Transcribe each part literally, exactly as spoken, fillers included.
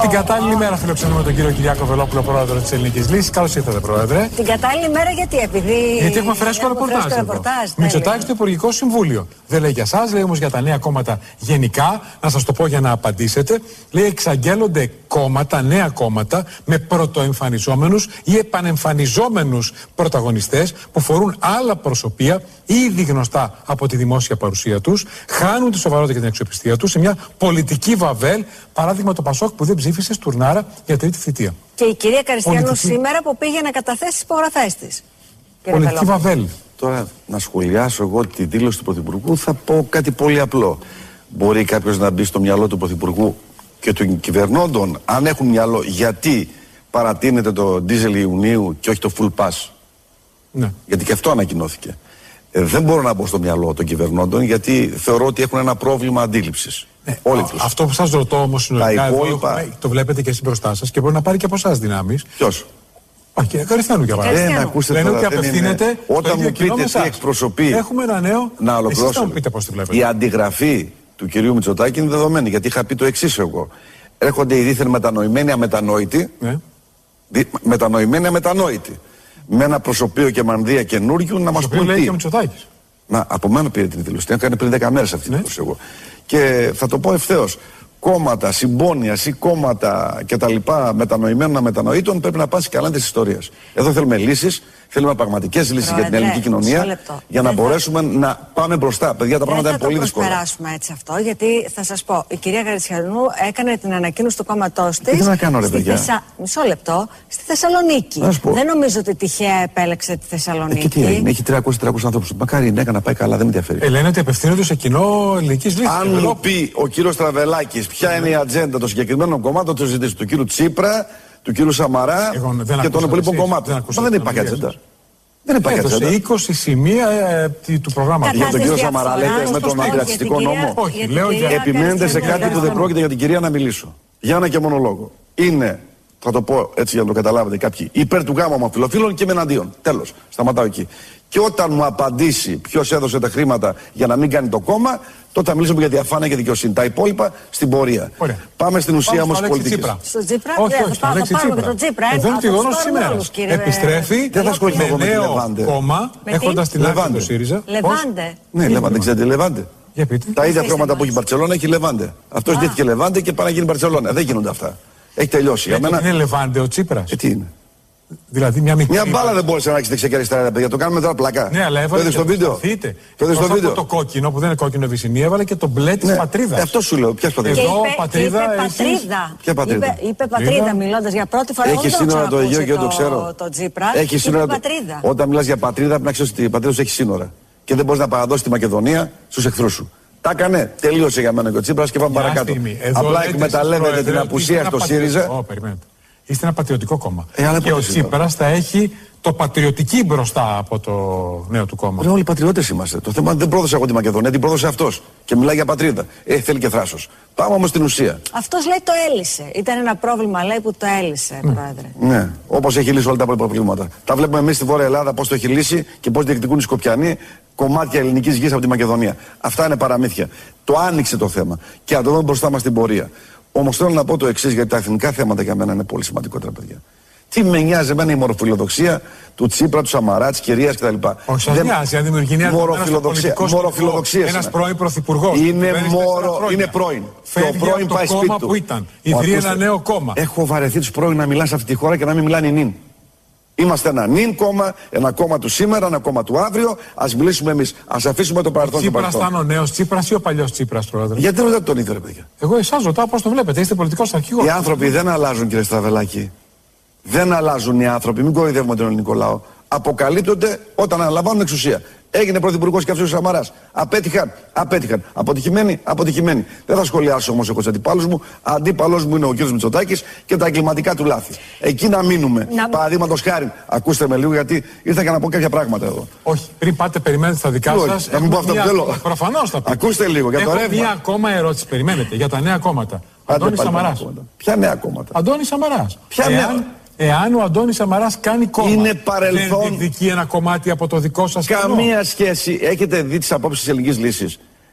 Την κατάλληλη μέρα φιλοξενούμε τον κύριο Κυριάκο Βελόπουλο, πρόεδρο της Ελληνικής Λύσης. Καλώς ήρθατε, πρόεδρε. Την κατάλληλη μέρα γιατί, επειδή. Γιατί έχουμε φρέσκο ρεπορτάζ. Μητσοτάκης στο Υπουργικό Συμβούλιο. Δεν λέει για εσάς, λέει όμως για τα νέα κόμματα γενικά. Να σας το πω για να απαντήσετε. Λέει εξαγγέλλονται κόμματα, νέα κόμματα, με πρωτοεμφανιζόμενους ή επανεμφανιζόμενους πρωταγωνιστές που φορούν άλλα προσωπία, ήδη γνωστά από τη δημόσια παρουσία τους, χάνουν τη σοβαρότητα και την αξιοπιστία τους σε μια πολιτική βαβέλ. Παράδειγμα το Πασόκ που δεν ψήφισε Στουρνάρα για τρίτη θητεία. Και η κυρία Καριστιανού πολιτική... σήμερα που πήγε να καταθέσει τις υπογραφές της. Πολιτική βαβέλ. Τώρα να σχολιάσω εγώ τη δήλωση του Πρωθυπουργού, θα πω κάτι πολύ απλό. Μπορεί κάποιος να μπει στο μυαλό του Πρωθυπουργού και των κυβερνώντων, αν έχουν μυαλό, γιατί παρατείνεται το ντίζελ Ιουνίου και όχι το full pass. Ναι. Γιατί και αυτό ανακοινώθηκε. Ε, δεν μπορώ να μπω στο μυαλό των κυβερνώντων, γιατί θεωρώ ότι έχουν ένα πρόβλημα αντίληψης. Ναι, όλοι α, τους. Αυτό που σας ρωτώ όμως συνολικά, υπόλοιπα... εδώ, το βλέπετε και εσείς μπροστά σας και μπορεί να πάρει και από εσάς δυνάμεις. Ποιος? Όχι, κύριε Καριστιανού για παράδειγμα. Δεν ακούστε Λένε τώρα, ότι απευθύνεται είναι... Όταν μου πείτε τι εκπροσωπεί, έχουμε ένα νέο. Να ολοκληρώσω. Εσείς θα μου πείτε πώς τη βλέπετε. Η αντιγραφή του κυρίου Μητσοτάκη είναι δεδομένη, γιατί είχα πει το εξής εγώ. Έρχονται οι δίθεν μετανοημένοι αμετανόητοι, ναι. δι... μετανοημένοι αμετανόητοι, με ένα προσωπείο και μανδύα καινούριου να μας πούν λέει τι. Και ο Μητσοτάκης. Να, από μένα πήρε την δήλωση, την έκανε πριν δέκα μέρες αυτή ναι. την δήλωση εγώ. Και θα το πω ευθέως. Κόμματα συμπόνιας ή κόμματα κτλ. Μετανοημένων αμετανοήτων πρέπει να πάνε στις καλάνες της ιστορίας. Εδώ θέλουμε λύσεις, θέλουμε πραγματικές λύσεις για την ελληνική κοινωνία, για να μπορέσουμε να πάμε μπροστά. Παιδιά, τα πράγματα είναι πολύ δύσκολα. Δεν θα το προσπεράσουμε έτσι αυτό, γιατί θα σας πω, η κυρία Καριστιανού έκανε την ανακοίνωση του κόμματός της. Τι να κάνω, ρε παιδιά. Θεσα... Μισό λεπτό, στη Θεσσαλονίκη. Δεν νομίζω ότι τυχαία επέλεξε τη Θεσσαλονίκη. Ε, και τι έγινε, έχει τριακόσιους τριακόσιους ανθρώπους. Μακάρι είναι, έκανα πάει καλά, δεν με ενδιαφέρει. Ε, λένε ότι απευθύνονται σε κοινό ελληνικής λύσης. Αν μου πει ο κύριος Τραβελάκης ποια είναι η ατζέντα των συγκεκριμένων κομμάτων, το ζητήσει του κύριου Τσίπρα, του κύριου Σαμαρά Εγώ, και των υπολείπων κομμάτων. Δεν, δεν υπάρχει ατζέντα. Δεν υπάρχει ατζέντα. είκοσι σημεία ε, του προγράμματος. Για τον κύριο Σαμαρά λέτε με τον αντιρατσιστικό νόμο. Όχι, λέω για. Επιμένετε σε κάτι που δεν πρόκειται για την κυρία να μιλήσω. Για ένα και μόνο λόγο. Είναι, θα το πω έτσι για να το καταλάβετε κάποιοι, υπέρ του γάμου ομοφυλοφίλων και με εναντίον. Τέλος. Σταματάω εκεί. Και όταν μου απαντήσει ποιος έδωσε τα χρήματα για να μην κάνει το κόμμα, τότε θα μιλήσουμε για διαφάνεια και δικαιοσύνη. Τα υπόλοιπα στην πορεία. Ωραία. Πάμε στην ουσία όμως της πολιτικής. Στο Τσίπρα, όχι, όχι, θα πάρουμε και τον Τσίπρα. Εδώ είναι το γεγονός σήμερα. Επιστρέφει δεν θα ασχοληθώ εγώ με τη Λεβάντε. Κόμμα, έχοντας την άκρη του ΣΥΡΙΖΑ. Λεβάντε. Ναι, Λεβάντε, ξέρετε Λεβάντε. Για πείτε. Τα ίδια χρώματα που έχει η Μπαρτσελώνα έχει η Λεβάντε. Αυτός δίθηκε Λεβάντε και πάει να γίνει Μπαρτσελώνα. Δεν γίνονται αυτά. Έχει τελειώσει. Για μένα είναι Λεβάντε ο Τσίπρας. Ε, τι είναι. Δηλαδή μια μικρή. Μια μπάλα δεν μπορούσε να ρίξει δεξιά και αριστερά, παιδιά. Το κάνουμε τώρα πλακά. Ναι, αλλά έβαλε. Το στο βίντεο. Το στο βίντεο. Το κόκκινο που δεν είναι κόκκινο Ευησυνή, έβαλε και το μπλε τη ναι, πατρίδα. Αυτό σου λέω. Ποια πατρίδα. Εδώ είπε, πατρίδα. Είπε πατρίδα. Ποια πατρίδα. Είπε, είπε πατρίδα μιλώντας για πρώτη φορά. Έχει σύνορα το Αιγαίο και δεν το ξέρω. Το Τσίπρα. Έχει σύνορα. Πατρίδα. Όταν μιλάς για πατρίδα, πρέπει να ξέρεις ότι η πατρίδα σου έχει σύνορα. Και δεν μπορείς να παραδώσεις τη Μακεδονία στους εχθρούς σου. Τα έκανε, τελείωσε για μένα και ο Τσίπρας και πάμε παρακάτω. Απλά εκμεταλλεύεται την απουσία στο ΣΥΡΙΖΑ. Ω, περιμένετε. Είστε ένα πατριωτικό κόμμα. Ε, και ο Τσίπρας θα έχει το πατριωτική μπροστά από το νέο του κόμμα. Ρε, όλοι πατριώτες είμαστε. Το θέμα δεν πρόδωσε εγώ τη Μακεδονία, την πρόδωσε αυτός. Και μιλάει για πατρίδα. Ε, θέλει και θράσος. Πάμε όμως στην ουσία. Αυτός λέει το έλυσε. Ήταν ένα πρόβλημα, λέει, που το έλυσε, ναι. Πρόεδρε. Ναι, όπως έχει λύσει όλα τα προβλήματα. Τα βλέπουμε εμείς στη Βόρεια Ελλάδα πώς το έχει λύσει και πώς διεκδικούν οι Σκοπιανοί κομμάτια ελληνικής γης από τη Μακεδονία. Αυτά είναι παραμύθια. Το άνοιξε το θέμα. Και να το δούμε μπροστά μας στην πορεία. Όμως θέλω να πω το εξής, γιατί τα εθνικά θέματα για μένα είναι πολύ σημαντικότερα, παιδιά. Τι με νοιάζει εμένα η μοροφιλοδοξία του Τσίπρα, του Σαμαρά, της κυρίας κτλ. Όχι, σας νοιάζει, αν δημιουργεί μια μοροφιλοδοξία. Ένας πρώην πρωθυπουργός. Είναι, μορο, είναι πρώην. Φεύγει το πρώην από πάει το σπίτι κόμμα του. που ήταν. Ιδρύει ένα νέο κόμμα. Έχω βαρεθεί τους πρώην να μιλάνε σε αυτή τη χώρα και να μην μιλάνε νυν. Είμαστε ένα νυν κόμμα, ένα κόμμα του σήμερα, ένα κόμμα του αύριο. Ας μιλήσουμε εμείς. Ας αφήσουμε το παρελθόν στο παρελθόν. Τσίπρας ήταν ο νέος Τσίπρας ή ο παλιός Τσίπρας, Πρόεδρε? Γιατί δεν ρωτάτε τον ίδιο, ρε παιδιά. Εγώ εσάς ρωτάω πώς το βλέπετε. Είστε πολιτικός αρχηγός. Οι άνθρωποι δεν αλλάζουν, κύριε Στραβελάκη. Δεν αλλάζουν οι άνθρωποι. Μην κοροϊδεύουμε τον ελληνικό λαό. Αποκαλύπτονται όταν αναλαμβάνουν εξουσία. Έγινε πρωθυπουργός και αυτός ο Σαμαράς. Απέτυχαν, απέτυχαν. Αποτυχημένοι, αποτυχημένοι. Δεν θα σχολιάσω όμως εγώ τους αντιπάλους μου. Αντίπαλος μου είναι ο κ. Μητσοτάκης και τα εγκληματικά του λάθη. Εκεί να μείνουμε. Να... Παραδείγματος χάρη. Ακούστε με λίγο, γιατί ήρθα και να πω κάποια πράγματα εδώ. Όχι, πριν πάτε, περιμένετε στα δικά σας. Να μην πω αυτό που θέλω. Προφανώς θα πείτε. Ακούστε λίγο για το Έχω ρεύμα. μία ακόμα ερώτηση. Περιμένετε για τα νέα κόμματα. Αντώνης Σαμαράς. Ποια νέα κόμματα? Αντώνης Σαμαράς. Ποια νέα? Εάν ο Αντώνης Σαμαράς κάνει κόμμα, είναι παρελθόν, δεν διεκδικεί ένα κομμάτι από το δικό σας καμία κοινό. Σχέση. Έχετε δει τις απόψεις της ελληνικής λύσης?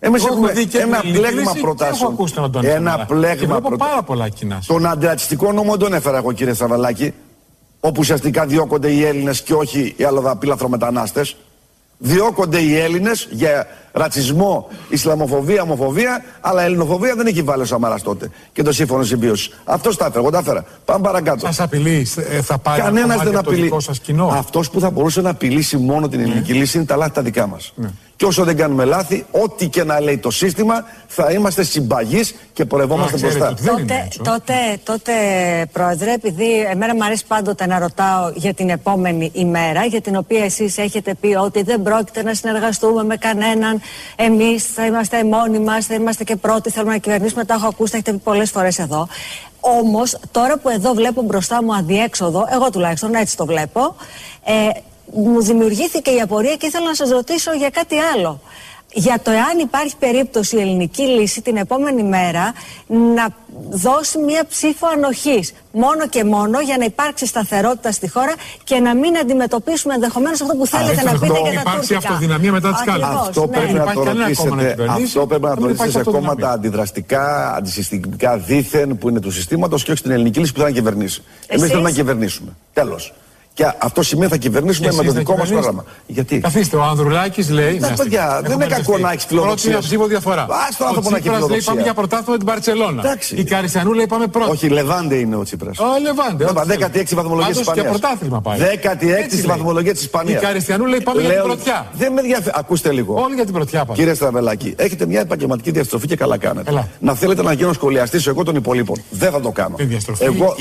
Εμείς έχουμε δει και ένα πλέγμα προτάσεων. Ένα πλέγμα προτάσεων. πάρα πολλά κοινά. Τον αντιρατσιστικό νόμο τον έφερα εγώ, κύριε Στραβελάκη, όπου ουσιαστικά διώκονται οι Έλληνες και όχι οι αλλοδαποί λαθρομετανάστες. Διώκονται οι Έλληνες για ρατσισμό, Ισλαμοφοβία, ομοφοβία, αλλά ελληνοφοβία δεν έχει βάλει ο Σαμαράς τότε. Και το σύμφωνο συμβίωσης. Αυτό τα έφερα, εγώ τα έφερα. Πάμε παρακάτω. Σας απειλεί, θα πάρει κανένας δεν απειλεί. Το δικό σας κοινό. Αυτός που θα μπορούσε να απειλήσει μόνο την ελληνική ναι. λύση είναι τα λάθη τα δικά μας. Ναι. Και όσο δεν κάνουμε λάθη, ό,τι και να λέει το σύστημα, θα είμαστε συμπαγείς και πορευόμαστε μπροστά. Τότε, τότε, τότε, Πρόεδρε, επειδή εμένα μου αρέσει πάντοτε να ρωτάω για την επόμενη ημέρα, για την οποία εσείς έχετε πει ότι δεν πρόκειται να συνεργαστούμε με κανέναν, εμείς θα είμαστε μόνοι μας, θα είμαστε και πρώτοι, θέλουμε να κυβερνήσουμε, τα έχω ακούσει, τα έχετε πει πολλές φορές εδώ. Όμως, τώρα που εδώ βλέπω μπροστά μου αδιέξοδο, εγώ τουλάχιστον έτσι το βλέπω, ε, μου δημιουργήθηκε η απορία και ήθελα να σας ρωτήσω για κάτι άλλο. Για το εάν υπάρχει περίπτωση η ελληνική λύση την επόμενη μέρα να δώσει μία ψήφο ανοχής. Μόνο και μόνο για να υπάρξει σταθερότητα στη χώρα και να μην αντιμετωπίσουμε ενδεχομένως αυτό που θέλετε Α, να πείτε για τα τουρκικά. Υπάρξει αυτοδυναμία μετά τις κάλπες. Αυτό ναι. πρέπει να το ρωτήσετε. Αυτό πρέπει να το ρωτήσετε σε κόμματα αντιδραστικά, αντισυστημικά δήθεν που είναι του συστήματος και όχι στην ελληνική λύση που θα κυβερνήσει. Εμείς θέλουμε να κυβερνήσουμε. Τέλος. Και αυτό σημαίνει θα κυβερνήσουμε με το δικό μας πρόγραμμα. Γιατί. Καθίστε, ο Ανδρουλάκης λέει. Ναι, παιδιά, δεν είναι κακό να έχει φιλοδοξία. Πρώτη ψήφο διαφορά. Α τον άνθρωπο να έχει φιλοδοξία. Λέει πάμε για πρωτάθλημα με την Μπαρτσελώνα. Η Καριστιανού λέει πάμε πρώτη. Όχι, Λεβάντε είναι ο Τσίπρας. Ο Λεβάντε. δέκατη έκτη βαθμολογία της Ισπανίας. Και πρωτάθλημα πάει. δέκατη έκτη στη βαθμολογία της Ισπανίας. Η Καριστιανού λέει πάμε για την πρωτιά. Δεν με ενδιαφέρει. Ακούστε λίγο. Όλοι για την πρωτιά πάμε. Κύριε Στραβελάκη, έχετε μια επαγγελματική διαστροφή και καλά κάνετε. Να θέλετε να γίνω σχολιαστής εγώ των υπολείπων. Δεν θα το κάνω. Εγώ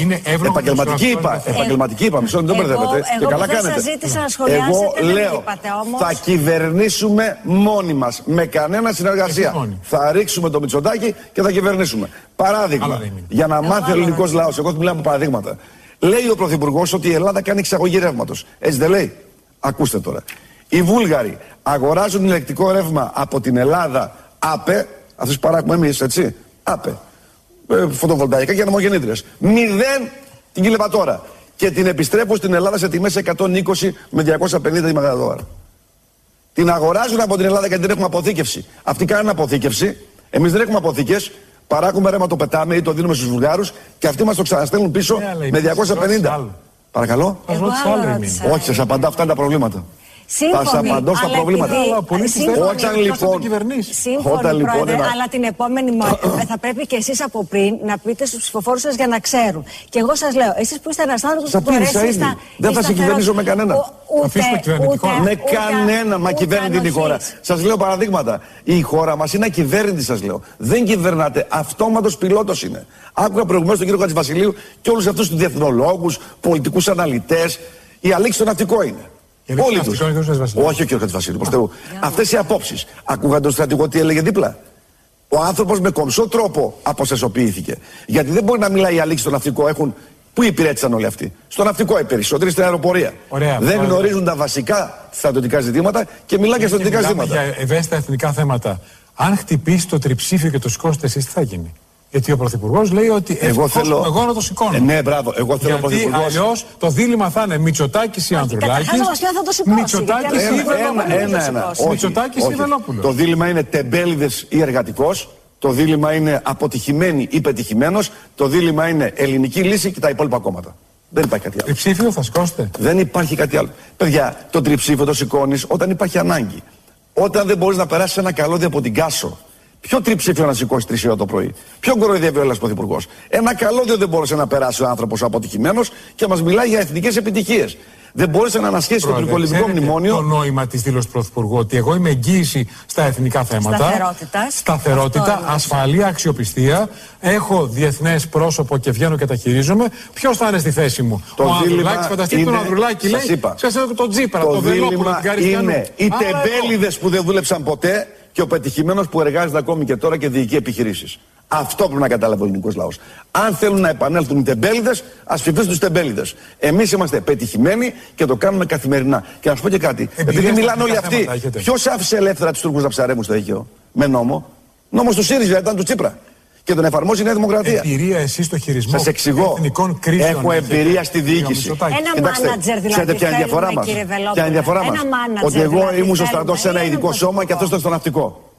επαγγελματική είπα, μισό δεν μπερδεύετε. Και καλά κάνετε. Εγώ λέω, θα κυβερνήσουμε μόνοι μας, με κανένα συνεργασία. Θα ρίξουμε το Μητσοτάκη και θα κυβερνήσουμε. Παράδειγμα, για να μάθει ο ελληνικός λαός, εγώ μιλάω από παραδείγματα. Λέει ο Πρωθυπουργός ότι η Ελλάδα κάνει εξαγωγή ρεύματος. Έτσι δεν λέει? Ακούστε τώρα. Οι Βούλγαροι αγοράζουν ηλεκτρικό ρεύμα από την Ελλάδα ΑΠΕ, αυτούς παράγουμε εμείς, έτσι, ΑΠΕ, ε, φωτοβολταϊκά και ανεμογεννήτριες. Μηδέν την κιλοβατόρα. Και την επιστρέφω στην Ελλάδα σε τιμές εκατόν είκοσι με διακόσια πενήντα τη μεγαβατόρα. Την αγοράζουν από την Ελλάδα γιατί δεν έχουμε αποθήκευση. Αυτοί κάνουν αποθήκευση, εμείς δεν έχουμε αποθήκες, παράγουμε ρεύμα, το πετάμε ή το δίνουμε στους Βουλγάρους και αυτοί μας το ξαναστέλνουν πίσω yeah, με διακόσια πενήντα. Παρακαλώ. Όχι, σας απαντά, αυτά είναι τα προβλήματα. Σύμφωνοι, θα σας απαντώ στα προβλήματα. Όταν λοιπόν. Σύμφωνοι, λοιπόν, πρόεδρε, ένα... αλλά την επόμενη μέρα θα πρέπει και εσείς από πριν να πείτε στους ψηφοφόρους σας για να ξέρουν. Και εγώ σας λέω, εσείς που είστε ένας άνθρωπος που αρέσει στα. Δεν θα συγκυβερνήσω με κανένα. Ούτε, ούτε, με κανένα, μα κυβέρνητη η χώρα. Σας λέω παραδείγματα. Η χώρα μας είναι ακυβέρνητη, σας λέω. Δεν κυβερνάτε. Αυτόματος πιλότος είναι. Άκουγα προηγουμένως τον κύριο Χατζηβασιλείου και όλους αυτούς τους διεθνολόγους, πολιτικούς αναλυτές. Η αλήξη στο ναυτικό είναι. Όλοι τους. Όχι ο κ. Χατζηβασίλειου, προς Θεού. Αυτές οι απόψεις. Ακούγαν τον στρατηγό τι έλεγε δίπλα. Ο άνθρωπος με κομψό τρόπο αποστασιοποιήθηκε. Γιατί δεν μπορεί να μιλάει η αλήξη στο ναυτικό. Έχουν... Πού υπηρέτησαν όλοι αυτοί? Στο ναυτικό οι περισσότεροι, στην αεροπορία. Ωραία, δεν ωραία. γνωρίζουν τα βασικά στρατιωτικά ζητήματα και μιλάνε για στρατιωτικά ζητήματα. Για ευαίσθητα εθνικά θέματα. Αν χτυπήσει το τριψήφιο και το σηκώσετε εσείς, τι θα γίνει? Γιατί ο Πρωθυπουργός λέει ότι εγώ, θέλω... εγώ να το σηκώνω. Ε, ναι, μπράβο. Εγώ θέλω γιατί Πρωθυπουργός. Αλλιώς το δίλημμα θα είναι Μητσοτάκης ή Ανδρουλάκης. Μητσοτάκης ή Βελόπουλος. Μητσοτάκης ή Βελόπουλος. Το δίλημμα είναι τεμπέληδες ή εργατικός. Το δίλημμα είναι αποτυχημένη ή πετυχημένος. Το δίλημμα είναι ελληνική λύση και τα υπόλοιπα κόμματα. Δεν υπάρχει κάτι άλλο. Τριψήφιο θα σηκώσετε? Δεν υπάρχει κάτι άλλο. Παιδιά, το τριψήφιο το σηκώνεις όταν υπάρχει ανάγκη. Όταν δεν μπορείς να περάσεις ένα καλώδιο από την Κάσο. Ποιο τριψήφιο να σηκώσει τρεις ώρα το πρωί? Ποιον κοροϊδεύει ο Έλληνας Πρωθυπουργός? Ένα καλώδιο δεν μπόρεσε να περάσει ο άνθρωπος αποτυχημένος και μας μιλάει για εθνικές επιτυχίες. Δεν μπόρεσε να ανασχέσει το τουρκολιβικό μνημόνιο. Το νόημα της δήλωσης του Πρωθυπουργού ότι εγώ είμαι εγγύηση στα εθνικά θέματα. Σταθερότητα. Σταθερότητα, ασφαλεία, αξιοπιστία. Έχω διεθνές πρόσωπο και βγαίνω και τα χειρίζομαι. Ποιος θα είναι στη θέση μου? Το ο Ανδρουλάκης, φανταστείτε τον Ανδρουλάκη λέει. Σας έχω τον Τσίπρα, τον Βελόπουλο, την Καριστιανού. Είναι οι τεμπέληδες που δεν δούλεψαν ποτέ και ο πετυχημένος που εργάζεται ακόμη και τώρα και διοικεί επιχειρήσεις. Αυτό πρέπει να καταλάβει ο ελληνικός λαός. Αν θέλουν να επανέλθουν οι τεμπέληδες, ας ψηφίσουν τους τεμπέληδες. Εμείς είμαστε πετυχημένοι και το κάνουμε καθημερινά. Και να σου πω και κάτι. Εμπειρία επειδή μιλάνε όλοι αυτοί, ποιος άφησε ελεύθερα τους Τούρκους να ψαρεύουν στο Αιγαίο? Με νόμο. Νόμος του ΣΥΡΙΖΑ, ήταν του Τσίπρα. Και τον εφαρμόζει η Νέα Δημοκρατία. Εμπειρία εσείς στο χειρισμό σας εξηγώ. εθνικών κρίσεων. Έχω εμπειρία στη διοίκηση. Ένα μάνατζερ δηλαδή. Ποια είναι η διαφορά μας? Ποια είναι η διαφορά μας? Ότι εγώ ήμουν στο στρατό σε ένα ειδικό σώμα και αυτό ήταν στο ναυτικό.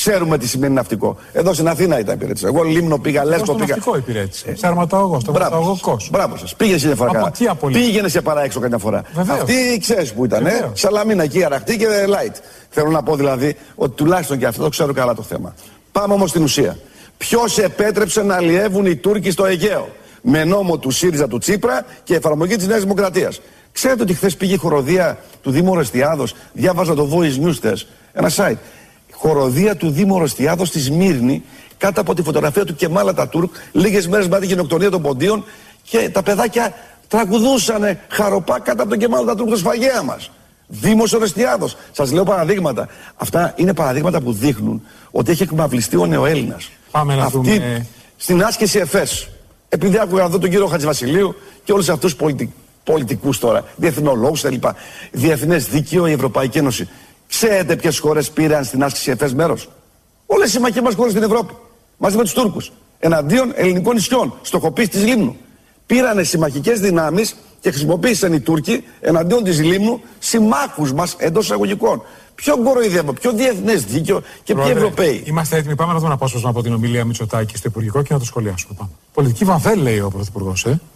Ξέρουμε τι σημαίνει ναυτικό. Εδώ στην Αθήνα ήταν υπηρέτησα. Εγώ Λίμνο πήγα, Λέσβο πήγα. Ναυτικό υπηρέτησε. Ε, Σαρματαγωγό, το Μαθαγωγό. Μπράβο σα. Πήγαινε σε φορά. Πήγαινε σε παράεξω καμιά φορά. Βεβαίως. Αυτή ξέρει που ήταν. Ε? Σαλαμίνα εκεί, αραχτή και light. Θέλω να πω δηλαδή ότι τουλάχιστον και αυτό το ξέρω καλά το θέμα. Πάμε όμως στην ουσία. Ποιος επέτρεψε να αλλιεύουν οι Τούρκοι στο Αιγαίο με νόμο του ΣΥΡΙΖΑ του Τσίπρα και εφαρμογή της Νέας Δημοκρατίας? Ξέρετε ότι χθες πήγε η χοροδία του Δήμου Ορεστιάδος, διάβαζα το Voice News χθες, ένα site. Χοροδία του Δήμου Ορεστιάδος στη Σμύρνη, κάτω από τη φωτογραφία του Κεμάλ Ατατούρκ, λίγες μέρες μετά τη γενοκτονία των Ποντίων, και τα παιδάκια τραγουδούσανε χαροπά κάτω από τον Κεμάλ Ατατούρκ, το σφαγέα μας. Δήμος Ορεστιάδος. Σας λέω παραδείγματα. Αυτά είναι παραδείγματα που δείχνουν ότι έχει εκμαυλιστεί ο νεοέλληνας. Πάμε να Αυτή, δούμε. στην άσκηση ΕΦΕΣ, επειδή άκουγα εδώ τον κύριο Χατζηβασιλείου και όλους αυτούς τους πολιτι, πολιτικούς τώρα, διεθνολόγους κλπ. Διεθνές δίκαιο, η Ευρωπαϊκή Ένωση. Ξέρετε ποιες χώρες πήραν στην άσκηση ΕΦΕΣ μέρος? Όλες οι συμμαχίες μας χώρες στην Ευρώπη. Μαζί με τους Τούρκους. Εναντίον ελληνικών νησιών, στοχοποίηση της Λίμνου. Πήρανε συμμαχικές δυνάμεις και χρησιμοποίησαν οι Τούρκοι εναντίον της Λίμνου συμμάχους μας εντός εισαγωγικών. Ποιο κοροϊδεύω, ποιο διεθνές δίκαιο και ποιοι Ευρωπαίοι? Είμαστε έτοιμοι. Πάμε να δούμε ένα απόσπασμα από την ομιλία Μητσοτάκη στο Υπουργικό και να το σχολιάσουμε. Πάμε. Πολιτική βαμβέλ, λέει ο Πρωθυπουργός, ε.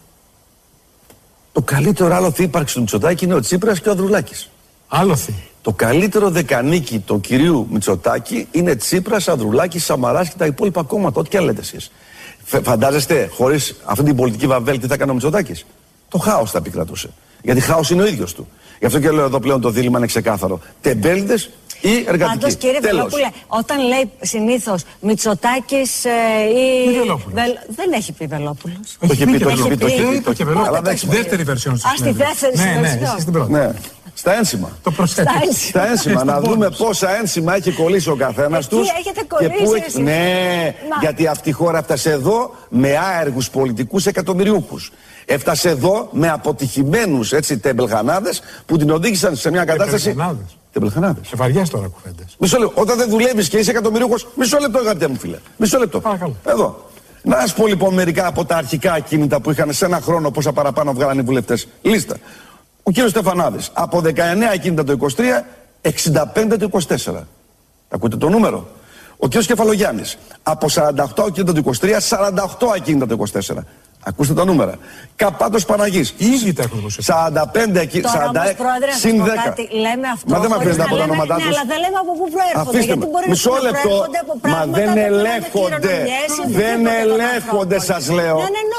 Το καλύτερο άλοθη ύπαρξη του Μητσοτάκη είναι ο Τσίπρας και ο Ανδρουλάκης. Άλοθη. Το καλύτερο δεκανίκι του κυρίου Μητσοτάκη είναι Τσίπρας, Ανδρουλάκης, Σαμαράς και τα υπόλοιπα κόμματα. Ό,τι και αν λέτε εσείς. Φαντάζεστε, χωρίς αυτή την πολιτική βαμβέλ, τι θα έκανε ο Μητσοτάκης? Το χάος θα επικρατούσε. Γιατί χάος είναι ο ίδιος του. Γι' αυτό και λέω εδώ πλέον το δίλημμα είναι ξεκάθαρο. Τεμπέληδες ή εργατικοί. Πάντως, κύριε Βελόπουλε, όταν λέει συνήθως Μητσοτάκης ε, ή. Βελ... Δεν έχει πει Βελόπουλος. Το έχει πει, το έχει πει. Το έχει πει. Αλλά δεν έχει δεύτερη βερσιόν. Α, στη δεύτερη βερσιόν. Ναι, στα ένσημα. Το προσθέτω. Στα ένσημα. Να δούμε πόσα ένσημα έχει κολλήσει ο καθένας τους. Έχετε κολλήσει. Ναι, γιατί αυτή η χώρα έφτασε εδώ με άεργους πολιτικούς εκατομμυριούχους. Έφτασε εδώ με αποτυχημένους έτσι τεμπελχανάδες που την οδήγησαν σε μια κατάσταση. Τεμπελχανάδες. Σε βαριές τώρα κουβέντες. Μισό λεπτό. Όταν δεν δουλεύεις και είσαι εκατομμυρίουχος, μισό λεπτό, αγαπητέ μου φίλε. Μισό λεπτό. Παρακαλώ. Εδώ. Να σας πω λοιπόν μερικά από τα αρχικά ακίνητα που είχαν σε ένα χρόνο πόσα παραπάνω βγάλανε οι βουλευτές. Λίστα. Ο κύριος Στεφανάδης από δεκαεννέα ακίνητα το είκοσι τρία, εξήντα πέντε το είκοσι τέσσερα. Ακούτε το νούμερο? Ο κύριος Κεφαλογιάννης από σαράντα οκτώ ακίνητα το είκοσι τρία, σαράντα οκτώ ακίνητα το είκοσι τέσσερα. Ακούστε τα νούμερα. Καπάτος Παναγής. Ήδη τα έχουν δώσει. σαράντα πέντε εκεί, σαράντα έξι, συν δέκα. Λέμε αυτό. Μα δεν με αφήνετε από τα ονόματά τους. Ναι, αλλά δεν λέμε από πού προέρχονται. Αφήστε με. Μισό λεπτό. Μα δεν ελέγχονται. Δεν ελέγχονται, σας λέω.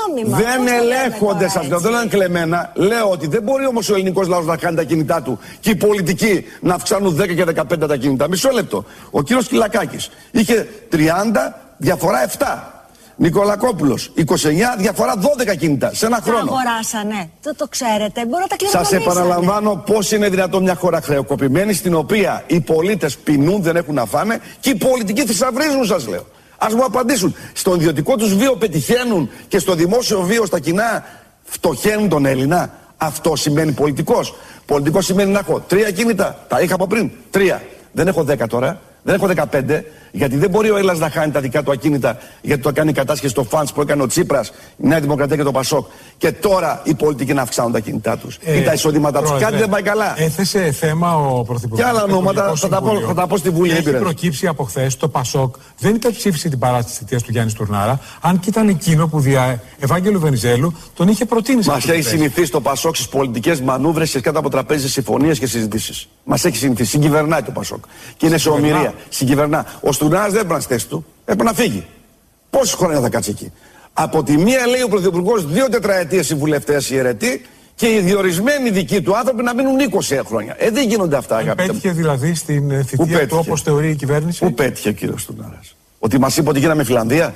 Δεν ελέγχονται, σας λέω. Δεν λένε κλεμμένα. Λέω ότι δεν μπορεί όμως ο ελληνικός λαός να κάνει τα κινητά του και οι πολιτικοί να αυξάνουν δέκα και δεκαπέντε τα κινητά. Μισό λεπτό. Ο κύριος Κυλακάκης είχε τριάντα, διαφορά επτά. Νικολακόπουλος, είκοσι εννέα, διαφορά δώδεκα κινητά σε ένα χρόνο. Τα αγοράσανε. Δεν το ξέρετε. Μπορεί να τα κληρονομήσανε. Σας επαναλαμβάνω πώς είναι δυνατόν μια χώρα χρεοκοπημένη στην οποία οι πολίτες πεινούν, δεν έχουν να φάνε και οι πολιτικοί θησαυρίζουν, σας λέω. Ας μου απαντήσουν. Στον ιδιωτικό τους βίο πετυχαίνουν και στο δημόσιο βίο στα κοινά φτωχαίνουν τον Έλληνα. Αυτό σημαίνει πολιτικός. Πολιτικός σημαίνει να έχω τρία κίνητα. Τα είχα από πριν. Τρία. Δεν έχω δέκα τώρα. Δεν έχω δεκαπέντε, γιατί δεν μπορεί ο Έλληνας να χάνει τα δικά του ακίνητα, γιατί το κάνει κατάσχεση στο φαντς που έκανε ο Τσίπρας, η Νέα Δημοκρατία και το Πασόκ. Και τώρα οι πολιτικοί να αυξάνουν τα κινητά τους ε, ή τα εισοδήματά τους. Κάτι δεν πάει καλά. Έθεσε θέμα ο Πρωθυπουργός. Και άλλα ονόματα θα τα, πω, θα τα πω στη Βουλή. Έχει προκύψει από χθες το Πασόκ δεν υπερψήφισε την παράταση της θητείας του Γιάννη Στουρνάρα, αν και ήταν εκείνο που δια Ευάγγελου Βενιζέλου τον είχε προτείνει. Μας έχει συνηθίσει το Πασόκ στις πολιτικές μανούβρες και κάτω από τραπέζι συμφωνίες και συζητήσεις. Μας έχει συνηθίσει. Συγκυβερνάει το Πασόκ. Και είναι σε ομοιρία. Συγκυβερνά. Ο Στουρνάρας δεν έπρεπε να στέσει του, έπρεπε να φύγει. Πόση χρόνια θα κάτσει εκεί? Από τη μία λέει ο Πρωθυπουργός δύο τετραετίες οι βουλευτές οι αιρετοί και οι διορισμένοι δικοί του άνθρωποι να μείνουν είκοσι χρόνια. Ε, δεν γίνονται αυτά, αγαπητέ. Πέτυχε δηλαδή στην θητεία του όπως θεωρεί η κυβέρνηση. Πού πέτυχε ο κύριος Στουρνάρας? Ότι μας είπε ότι γίναμε Φιλανδία,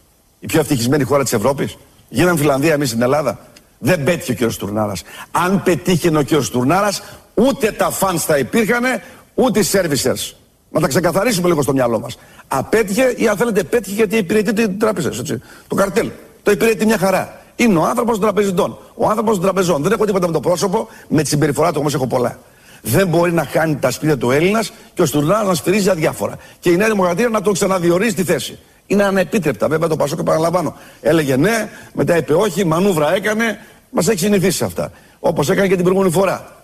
η πιο ευτυχισμένη χώρα της Ευρώπης? Γίναμε Φιλανδία εμείς στην Ελλάδα? Δεν πέτυχε ο κύριος Στουρνάρας. Αν πετύχαινε ο κύριος Στουρνάρας, ούτε τα φανς θα υπήρχανε, ούτε οι servicers. Να τα ξεκαθαρίσουμε λίγο στο μυαλό μας. Απέτυχε ή αν θέλετε πέτυχε γιατί υπηρετεί την τράπεζα. Το καρτέλ. Το υπηρετεί μια χαρά. Είναι ο άνθρωπος των τραπεζιτών. Ο άνθρωπος των τραπεζών. Δεν έχω τίποτα με το πρόσωπο, με τη συμπεριφορά του όμως έχω πολλά. Δεν μπορεί να χάνει τα σπίτια του Έλληνας και ο Στουρνάρας να σφυρίζει αδιάφορα. Και η Νέα Δημοκρατία να τον ξαναδιορίζει στη θέση. Είναι ανεπίτρεπτα. Βέβαια το Πασόκ, επαναλαμβάνω, έλεγε ναι, μετά είπε όχι, μανούβρα έκανε. Μας έχει συνηθίσει σε αυτά. Όπως έκανε και την προηγούμενη φορά.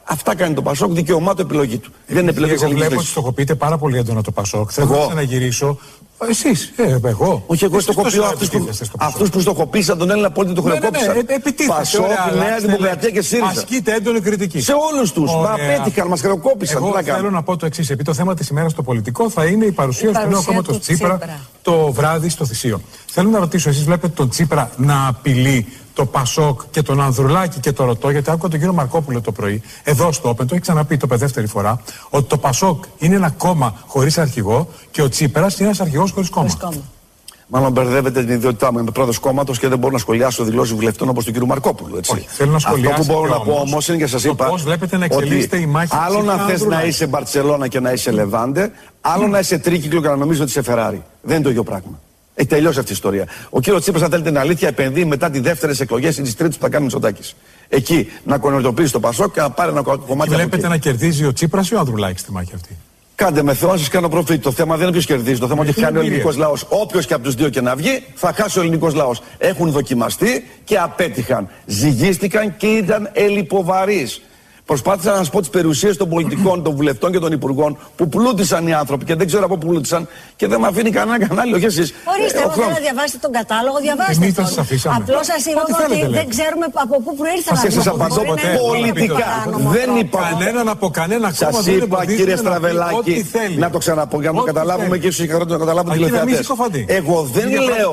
Αυτά κάνει το Πασόκ, δικαίωμά του, επιλογή του. Δεν είναι επιλογή της ελληνικής λύσης. Βλέπω ότι στοχοποιείτε πάρα πολύ έντονα το Πασόκ. Θέλω να ξαναγυρίσω. Εσείς, ε, εγώ. Όχι, εγώ στοχοποιώ αυτούς που, αυτούς που στοχοποίησαν τον Έλληνα πολίτη, το χρεοκόπησαν. Ναι, ναι, ναι, επιτίθεται. Πασόκ, Νέα Δημοκρατία και ΣΥΡΙΖΑ. Ασκείται έντονη κριτική. Σε όλους τους. Μα απέτυχαν, μας χρεοκόπησαν. Εγώ θέλω να πω το εξής. Επειδή το θέμα της ημέρας στο πολιτικό θα είναι η παρουσία, η παρουσία του νέου κόμματος Τσίπρα, Τσίπρα το βράδυ στο Θησίο. Θέλω να ρωτήσω, εσείς βλέπετε τον Τσίπρα να απειλεί το Πασόκ και τον Ανδρουλάκη και το ρωτώ, γιατί άκουγα τον κύριο Μαρκόπουλο το πρωί, εδώ στο Open, το έχει ξαναπεί το δεύτερη φορά, ότι το Πασόκ είναι ένα κόμμα χωρίς αρχηγό και ο Τσίπρας είναι ένας αρχηγός χωρίς κόμμα. Μάλλον μπερδεύετε την ιδιότητά μου. Είμαι πρόεδρος κόμματος και δεν μπορώ να σχολιάσω δηλώσεις βουλευτών όπως του κ. Μαρκόπουλου. Έτσι. Όχι, θέλω να σχολιάσετε. Αυτό που μπορώ να πω όμως είναι και σας είπα. Πώς βλέπετε να εξελίσσεται η μάχη. Άλλο να θες να είσαι Μπαρτσελώνα και να είσαι Λεβάντε, άλλο να είσαι τρίκυκλο και να νομίζεις ότι είσαι Φεράρι. Δεν είναι το ίδιο πράγμα. Έχει τελειώσει αυτή η ιστορία. Ο κ. Τσίπρας, αν θέλετε την αλήθεια, επενδύει μετά τι δεύτερες εκλογές ή τις τρίτες που θα κάνει ο Μητσοτάκης. Εκεί να κονορτοποιήσει το Πασόκ και να πάρει ένα κομμάτι. Και βλέπετε να κερδίζει ο Τσίπρας ή ο Ανδρουλάκης στη μάχη αυτή. Κάντε με Θεό, να σας κάνω προφήτη. Το θέμα δεν είναι ποιος κερδίζει. Το θέμα είναι ότι χάνει ο ελληνικός λαός. Όποιος και από τους δύο και να βγει, θα χάσει ο ελληνικός λαός. Έχουν δοκιμαστεί και απέτυχαν. Ζυγίστηκαν και ήταν ελλιποβαρείς. Προσπάθησα να σας πω τις περιουσίες των πολιτικών, των βουλευτών και των υπουργών που πλούτησαν οι άνθρωποι και δεν ξέρω από πού πλούτησαν και δεν με αφήνει κανένα κανάλι, όχι εσείς. Ορίστε, εγώ θέλω να διαβάσετε τον κατάλογο, διαβάστε τον. Απλώς σας είπαμε ότι δεν ξέρουμε από πού προήρθαν αυτοί. Σας απαντώ πολιτικά. Δεν είπα κανέναν από κανένα κόμμα. Σας είπα, κύριε Στραβελάκη, να το ξαναπώ για να το καταλάβουμε και ίσως να το καταλάβουν τηλεθεατές. Εγώ δεν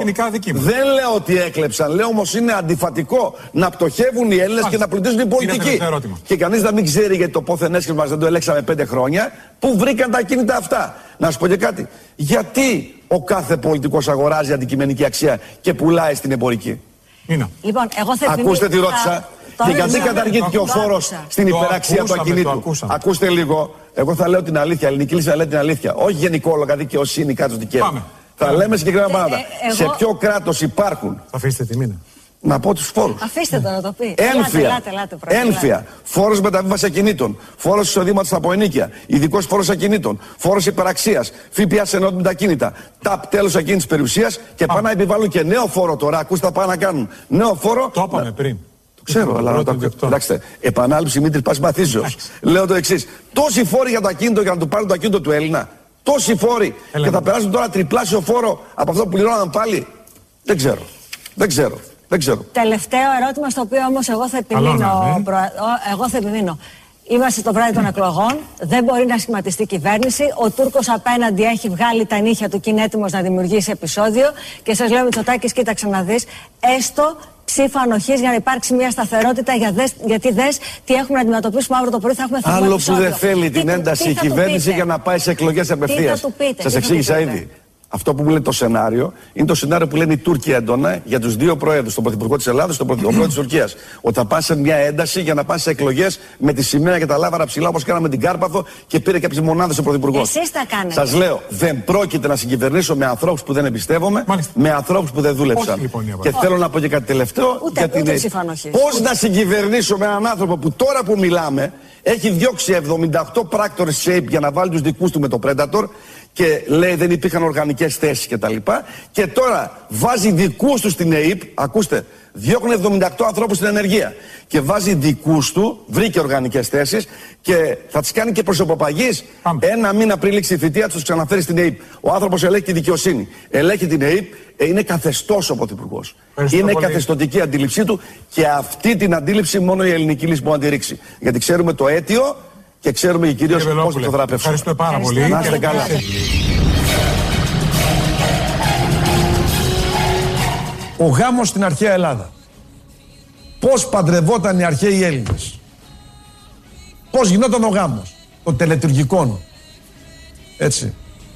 λέω ότι έκλεψαν. Λέω όμως είναι αντιφατικό να πτωχεύουν οι Έλληνες και να πλουτίζουν οι πολιτικοί. Και κανείς να μην ξέρει γιατί το πόθεν έσχες μας δεν το ελέξαμε πέντε χρόνια, που βρήκαν τα ακίνητα αυτά. Να σου πω και κάτι. Γιατί ο κάθε πολιτικός αγοράζει αντικειμενική αξία και πουλάει στην εμπορική. Είναι. Λοιπόν, εγώ θα Ακούστε τι ρώτησα. Και γιατί καταργήθηκε ο φόρος στην υπεραξία του ακινήτου. Ακούστε λίγο. Εγώ θα λέω την αλήθεια. Η ελληνική λύση θα λέει την αλήθεια. Όχι γενικόλογα δικαιοσύνη, κάτω δικαίου. Θα λέμε συγκεκριμένα πράγματα. Σε ποιο κράτος υπάρχουν. Θα αφήσετε τη μήνα. Να πω τους φόρους. Αφήστε το να το πει. Ένφια. Ελάτε, ελάτε, ελάτε, Ένφια. Φόρος μεταβίβασης ακινήτων. Φόρος εισοδήματος από ενοίκια. Ειδικός φόρος ακινήτων. Φόρος υπεραξίας. ΦΠΑ σε ενότητα με τα ακίνητα. Ταπ τέλος ακίνητης περιουσίας και πάνε να επιβάλλουν και νέο φόρο τώρα. Ακούστε τα πάνε να κάνουν. Νέο φόρο. Το είπαμε πριν. Το ξέρω, αλλά να το κοιτάξτε. Επανάληψη Μήτρης πας μαθήσεως. Λέω το εξής. Τόσοι φόροι για το ακίνητο για να του πάρουν το ακίνητο του Έλληνα. Τόσοι φόροι. Και θα περάσουν τώρα τριπλάσιο φόρο από αυτό που πληρώναν πάλι. Δεν ξέρω. Δεν ξέρω. Δεν ξέρω. Τελευταίο ερώτημα στο οποίο όμως εγώ θα επιμείνω. ναι. προ... Εγώ θα επιμείνω. Είμαστε το βράδυ των εκλογών. Δεν μπορεί να σχηματιστεί κυβέρνηση. Ο Τούρκος απέναντι έχει βγάλει τα νύχια του και είναι έτοιμος να δημιουργήσει επεισόδιο. Και σας λέω, Μητσοτάκης, κοίταξε να δεις. Έστω ψήφα ανοχής για να υπάρξει μια σταθερότητα. Για δες, γιατί δες τι έχουμε να αντιμετωπίσουμε αύριο το πρωί. Θα έχουμε άλλο που δεν θέλει την ένταση η κυβέρνηση για να πάει σε εκλογές απευθείας. Σας εξήγησα ήδη. Αυτό που μου λέει το σενάριο είναι το σενάριο που λένε οι Τούρκοι έντονα για τους δύο προέδρους, τον Πρωθυπουργό της Ελλάδας και τον Πρωθυπουργό της Τουρκίας. Ότι θα πάνε σε μια ένταση για να πάνε σε εκλογές με τη σημαία και τα λάβαρα ψηλά όπως κάναμε την Κάρπαθο και πήρε κάποιες μονάδες ο Πρωθυπουργός. Εσείς τα κάνετε. Σας λέω, δεν πρόκειται να συγκυβερνήσω με ανθρώπους που δεν εμπιστεύομαι, Μάλιστα. με ανθρώπους που δεν δούλεψαν. Όχι, λοιπόν, και θέλω να πω και κάτι τελευταίο. Ούτε, γιατί ούτε είναι... Πώς να συγκυβερνήσω με έναν άνθρωπο που τώρα που μιλάμε έχει διώξει εβδομήντα οκτώ πράκτορες shape για να βάλει τους δικούς του με το Predator και λέει δεν υπήρχαν οργανικές θέσεις κτλ. Και, και τώρα βάζει δικούς του στην ΕΕΠ, ακούστε, διώχνει εβδομήντα οκτώ ανθρώπους στην ενεργεία και βάζει δικούς του, βρήκε οργανικές θέσεις και θα τις κάνει και προσωποπαγής. Ένα μήνα πριν λήξει η θητεία του, τους ξαναφέρει στην ΕΕΠ. Ο άνθρωπος ελέγχει τη δικαιοσύνη, ελέγχει την ΕΕΠ, είναι καθεστώς ο Πρωθυπουργός. Είναι πολύ. καθεστωτική αντίληψή του και αυτή την αντίληψη μόνο η ελληνική λύση μπορεί να τη ρίξει. Γιατί ξέρουμε το αίτιο και ξέρουμε και κυρίως πώς θα το θεραπεύσουμε. Ευχαριστώ πάρα πολύ. Να είστε καλά. Ο γάμος στην αρχαία Ελλάδα. Πώς παντρευόταν οι αρχαίοι Έλληνες. Πώς γινόταν ο γάμος των τελετουργικών. Έτσι.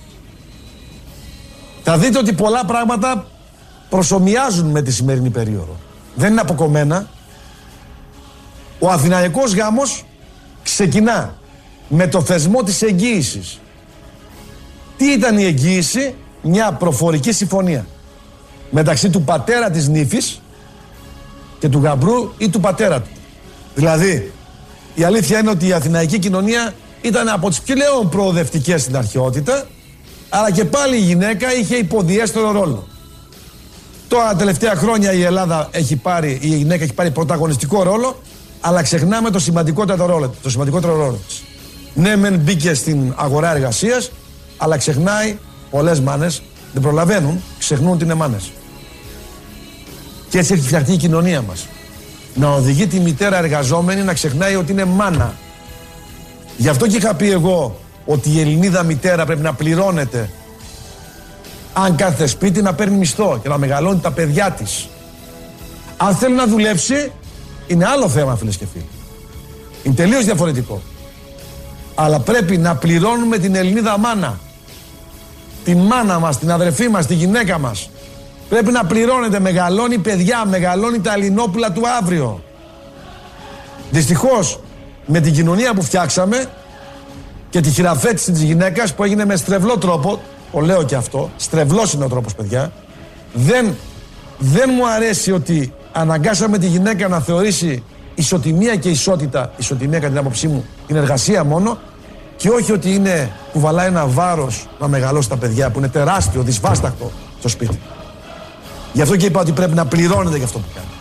Θα δείτε ότι πολλά πράγματα προσομοιάζουν με τη σημερινή περίοδο. Δεν είναι αποκομμένα. Ο αθηναϊκός γάμος ξεκινά με το θεσμό της εγγύησης. Τι ήταν η εγγύηση? Μια προφορική συμφωνία μεταξύ του πατέρα της νύφης και του γαμπρού ή του πατέρα του. Δηλαδή, η αλήθεια είναι ότι η αθηναϊκή κοινωνία ήταν από τις πλέον προοδευτικές στην αρχαιότητα, αλλά και πάλι η γυναίκα είχε υποδιέστερο ρόλο. Τώρα τα τελευταία χρόνια η Ελλάδα έχει πάρει, η γυναίκα έχει πάρει πρωταγωνιστικό ρόλο, αλλά ξεχνάμε το σημαντικότερο ρόλο, το σημαντικότερο ρόλο της. Ναι, μεν μπήκε στην αγορά εργασίας, αλλά ξεχνάει, πολλές μάνες δεν προλαβαίνουν, ξεχνούν ότι είναι μάνες. Και έτσι έχει φτιαχτεί η κοινωνία μας. Να οδηγεί τη μητέρα εργαζόμενη να ξεχνάει ότι είναι μάνα. Γι' αυτό και είχα πει εγώ ότι η Ελληνίδα μητέρα πρέπει να πληρώνεται, αν κάθε σπίτι να παίρνει μισθό και να μεγαλώνει τα παιδιά της. Αν θέλει να δουλέψει, είναι άλλο θέμα, φίλες και φίλοι. Είναι τελείως διαφορετικό. Αλλά πρέπει να πληρώνουμε την Ελληνίδα μάνα. Την μάνα μας, την αδερφή μας, τη γυναίκα μας. Πρέπει να πληρώνεται, μεγαλώνει παιδιά, μεγαλώνει τα Ελληνόπουλα του αύριο. Δυστυχώς, με την κοινωνία που φτιάξαμε και τη χειραφέτηση της γυναίκας που έγινε με στρεβλό τρόπο, το λέω και αυτό, στρεβλός είναι ο τρόπος, παιδιά, δεν, δεν μου αρέσει ότι αναγκάσαμε τη γυναίκα να θεωρήσει ισοτιμία και ισότητα, ισοτιμία κατά την άποψή μου, την εργασία μόνο, και όχι ότι είναι, κουβαλάει ένα βάρος να μεγαλώσει τα παιδιά που είναι τεράστιο, δυσβάσταχτο στο σπίτι. Γι' αυτό και είπα ότι πρέπει να πληρώνεται για αυτό που κάνει.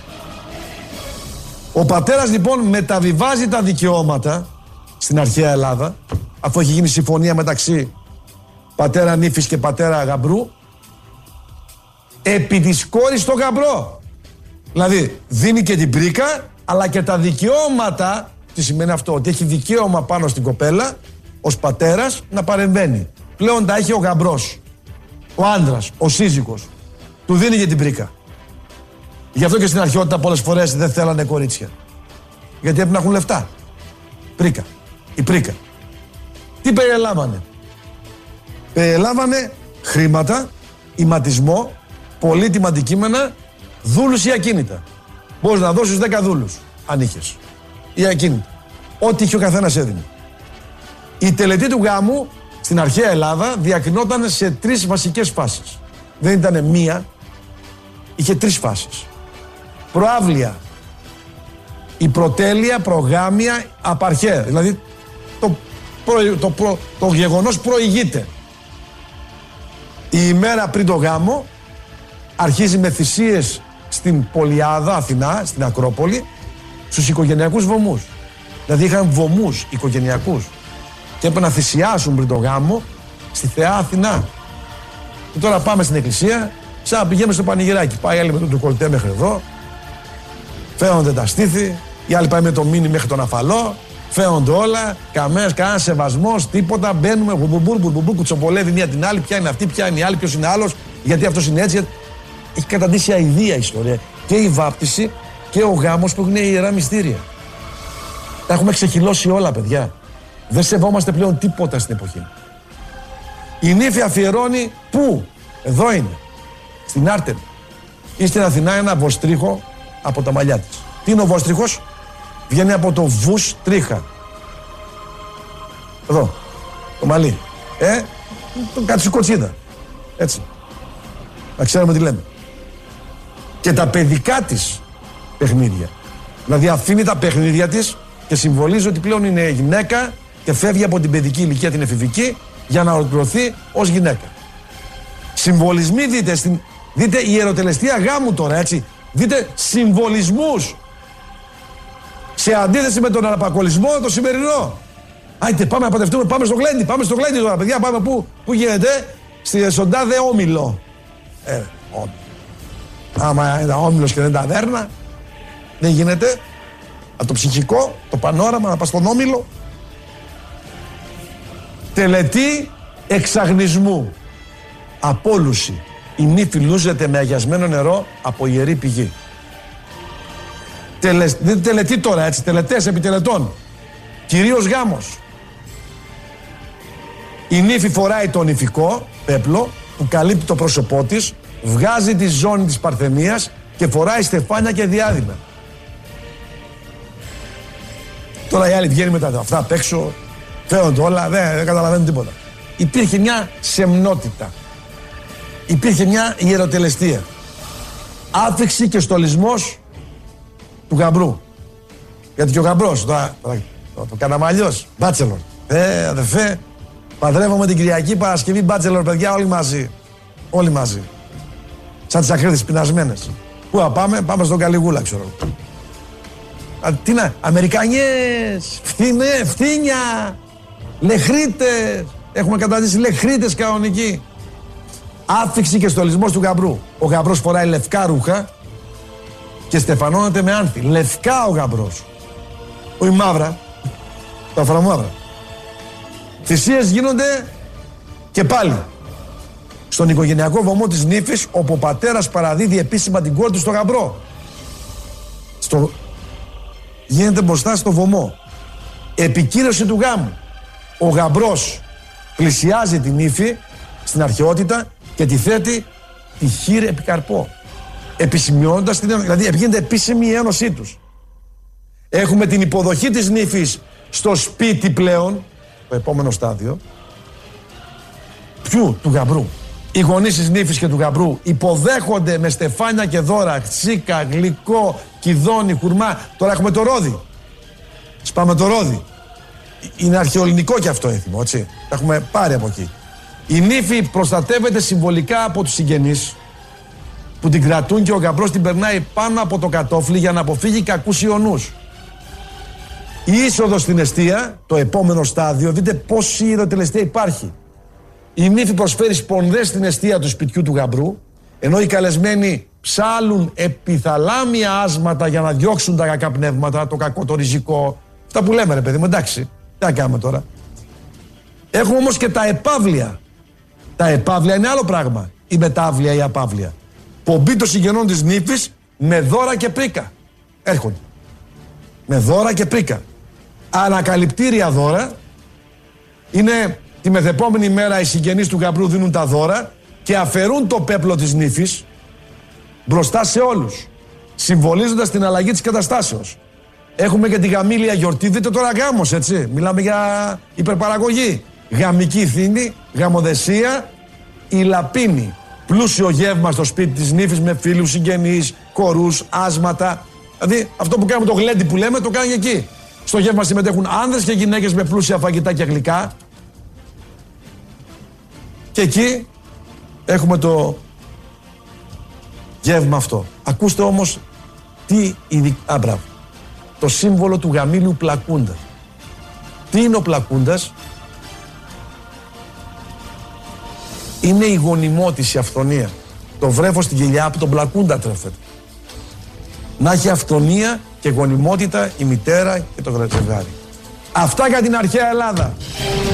Ο πατέρας λοιπόν μεταβιβάζει τα δικαιώματα στην αρχαία Ελλάδα, αφού έχει γίνει συμφωνία μεταξύ πατέρα νύφης και πατέρα γαμπρού, επί της κόρης στο γαμπρό. Δηλαδή δίνει και την πρίκα, αλλά και τα δικαιώματα. Τι σημαίνει αυτό? Ότι έχει δικαίωμα πάνω στην κοπέλα ως πατέρας να παρεμβαίνει. Πλέον τα έχει ο γαμπρός, ο άντρας, ο σύζυγος. Του δίνει και την πρίκα. Γι' αυτό και στην αρχαιότητα πολλές φορές δεν θέλανε κορίτσια. Γιατί έπρεπε να έχουν λεφτά. Πρίκα. Η πρίκα. Τι περιελάμβανε? Περιελάμβανε χρήματα, ηματισμό, πολύτιμα αντικείμενα, δούλους ή ακίνητα. Μπορείς να δώσεις δέκα δούλους, αν είχες. Ή ακίνητα. Ό,τι είχε ο καθένας έδινε. Η τελετή του γάμου στην αρχαία Ελλάδα διακρινόταν σε τρεις βασικές φάσεις. Δεν ήταν μία, είχε τρεις φάσεις. Προάβλια, η προτέλεια, προγάμια, απαρχαία. Δηλαδή το, προ, το, προ, το γεγονός προηγείται. Η ημέρα πριν το γάμο αρχίζει με θυσίες στην Πολιάδα, Αθηνά, στην Ακρόπολη, στους οικογενειακούς βωμούς. Δηλαδή είχαν βωμούς οικογενειακούς και έπρεπε να θυσιάσουν πριν το γάμο στη Θεά Αθηνά. Και τώρα πάμε στην εκκλησία, σαν να πηγαίνουμε στο πανηγυράκι. Πάει άλλη με το ντεκολτέ μέχρι εδώ, φαίνονται τα στήθη, η άλλη πάει με το μίνι μέχρι τον αφαλό, φαίνονται όλα, καμές, κανένα σεβασμός, τίποτα. Μπαίνουμε, μπουρμπουρ, μπουρμπουρ, κουτσοπολεύει μία την άλλη. Ποια είναι αυτή, ποια είναι η άλλη, ποιος είναι άλλος, γιατί αυτός είναι έτσι. Έχει καταντήσει αηδία η ιστορία. Και η βάπτιση και ο γάμος που έχουν ιερά μυστήρια. Τα έχουμε ξεχυλώσει όλα, παιδιά. Δεν σεβόμαστε πλέον τίποτα στην εποχή. Η νύφη αφιερώνει πού? Εδώ είναι. Στην Άρτεμη. Ή στην Αθηνά ένα βοστρίχο από τα μαλλιά της. Τι είναι ο βόστριχος? Βγαίνει από το βους τρίχα. Εδώ. Το μαλλί. Ε, το κατσικοτσίδα. Έτσι. Να ξέρουμε τι λέμε. Και τα παιδικά της παιχνίδια. Δηλαδή αφήνει τα παιχνίδια της και συμβολίζει ότι πλέον είναι γυναίκα και φεύγει από την παιδική ηλικία την εφηβική για να ολοκληρωθεί ως γυναίκα. Συμβολισμοί δείτε, στην, δείτε η ιεροτελεστία γάμου τώρα, έτσι. Δείτε συμβολισμούς σε αντίθεση με τον αναπακολισμό το σημερινό. Άιτε πάμε να παντευτούμε, πάμε στο γλέντι, πάμε στο γλέντι τώρα, παιδιά, πάμε πού, πού γίνεται? Στη Σοντάδε Όμιλο. Ε, όμιλο. Άμα ήταν όμιλος και δεν τα δέρνα, δεν γίνεται. Από το ψυχικό, το πανόραμα, να πας στον όμιλο. Τελετή εξαγνισμού. Απόλουση. Η νύφη λούζεται με αγιασμένο νερό από ιερή πηγή. Τελε, δεν τελετή τώρα, έτσι, τελετές επί τελετών. Κυρίως γάμος. Η νύφη φοράει το νυφικό πέπλο που καλύπτει το πρόσωπό της, βγάζει τη ζώνη της παρθενίας και φοράει στεφάνια και διάδημα. Τώρα η άλλη βγαίνει με τα αυτά απ' έξω, φαίνονται όλα, δεν, δεν καταλαβαίνουν τίποτα. Υπήρχε μια σεμνότητα. Υπήρχε μια ιεροτελεστία. Άφηξη και στολισμός του γαμπρού. Γιατί και ο γαμπρός, τώρα, το, το, το καναμαλιός, μπάτσελορ. Ε, αδερφέ, παντρεύομαι την Κυριακή Παρασκευή, μπάτσελορ, παιδιά, όλοι μαζί. Όλοι μαζί. Σαν τις ακρίτες πεινασμένες. Πού θα πάμε? Πάμε στον Καλιγούλα, ξέρω. Α, τι να, Αμερικανιές, φθηνέ, φθήνια, λεχρίτες. Έχουμε καταντήσει λεχρίτες κανονικοί. Άφηξη και στολισμός του γαμπρού. Ο γαμπρός φοράει λευκά ρούχα και στεφανώνεται με άνθη. Λευκά ο γαμπρός. Όχι μαύρα. Τα φραμμαύρα. Θυσίες γίνονται και πάλι στον οικογενειακό βωμό της νύφης, όπου ο πατέρας παραδίδει επίσημα την κόρη του στο γαμπρό. Στο... Γίνεται μπροστά στο βωμό. Επικύρωση του γάμου. Ο γαμπρός πλησιάζει την νύφη στην αρχαιότητα και τη θέτει τη χείρ επί καρπό. Επισημειώνοντας την ένωση, δηλαδή γίνεται επίσημη η ένωσή τους. Έχουμε την υποδοχή της νύφης στο σπίτι πλέον, το επόμενο στάδιο. Ποιου? Του γαμπρού. Οι γονείς της νύφης και του γαμπρού υποδέχονται με στεφάνια και δώρα, τσίκα, γλυκό, κιδόνι, χουρμά. Τώρα έχουμε το ρόδι. Σπάμε το ρόδι. Είναι αρχαιοελληνικό και αυτό έθιμο, έτσι. Τα έχουμε πάρει από εκεί. Η νύφη προστατεύεται συμβολικά από τους συγγενείς που την κρατούν και ο γαμπρός την περνάει πάνω από το κατόφλι για να αποφύγει κακούς ιονούς. Η είσοδος στην εστία, το επόμενο στάδιο, δείτε πόση ιεροτελεστία υπάρχει. Η νύφη προσφέρει σπονδές στην εστία του σπιτιού του γαμπρού, ενώ οι καλεσμένοι ψάλουν επιθαλάμια άσματα για να διώξουν τα κακά πνεύματα, το κακό, το ριζικό. Αυτά που λέμε, ρε παιδί μου, εντάξει, τι να κάνουμε τώρα. Έχουμε όμως και τα επαύλια. Τα επαύλια είναι άλλο πράγμα. Η μετάβλια, η απαύλια. Πομπή των συγγενών της νύφης με δώρα και πρίκα. Έρχονται. Με δώρα και πρίκα. Ανακαλυπτήρια δώρα. Είναι τη μεθεπόμενη μέρα οι συγγενείς του γαμπρού δίνουν τα δώρα και αφαιρούν το πέπλο της νύφης μπροστά σε όλους, συμβολίζοντας την αλλαγή της καταστάσεως. Έχουμε και τη γαμήλια γιορτή. Δείτε τώρα γάμος, έτσι. Μιλάμε για υπερπαραγωγή. Γαμική θήνη, γαμοδεσία, η λαπίνη. Πλούσιο γεύμα στο σπίτι της νύφης με φίλους, συγγενείς, κορούς, άσματα. Δηλαδή αυτό που κάνουμε το γλέντι που λέμε το κάνει εκεί. Στο γεύμα συμμετέχουν άνδρες και γυναίκες με πλούσια φαγητά και γλυκά. Και εκεί έχουμε το γεύμα αυτό. Ακούστε όμως τι ειδικά... Α, μπράβο. Το σύμβολο του γαμήλου πλακούντα. Τι είναι ο πλακούντας? Είναι η γονιμότης, η αυθονία. Το βρέφος στην κοιλιά από τον πλακούντα τρέφεται. Να έχει αυθονία και γονιμότητα η μητέρα και το ζευγάρι. Αυτά για την αρχαία Ελλάδα.